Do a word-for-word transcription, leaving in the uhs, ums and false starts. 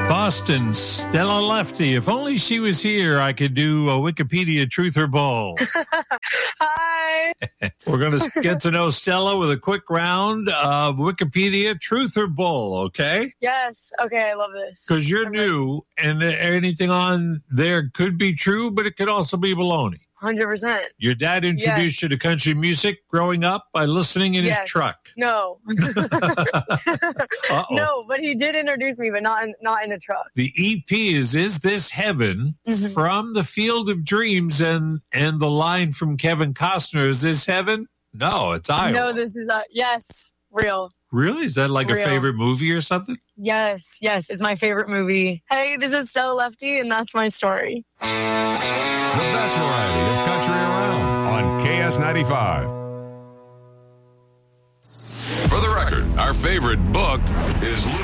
Boston, Stella Lefty. If only she was here, I could do a Wikipedia Truth or Bull. Hi. We're going to get to know Stella with a quick round of Wikipedia Truth or Bull, okay? Yes. Okay, I love this. Because you're I'm new, and anything on there could be true, but it could also be baloney. one hundred percent. Your dad introduced Yes. you to country music growing up by listening in yes. his truck. No. Uh-oh. No, but he did introduce me, but not in, not in a truck. The E P is Is This Heaven? Mhm. From the Field of Dreams, and and the line from Kevin Costner, is this heaven? No, it's Iowa. No, this is, uh, yes, real. Really? Is that like Real. a favorite movie or something? Yes, yes, it's my favorite movie. Hey, this is Stella Lefty, and that's my story. The best variety of country around on K S ninety-five. For the record, our favorite book is